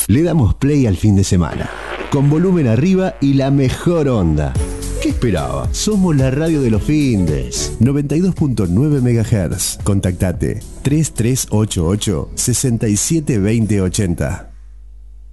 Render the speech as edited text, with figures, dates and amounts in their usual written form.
Le damos play al fin de semana, con volumen arriba y la mejor onda. ¿Qué esperaba? Somos la radio de los findes. 92.9 MHz. Contactate 3388 672080.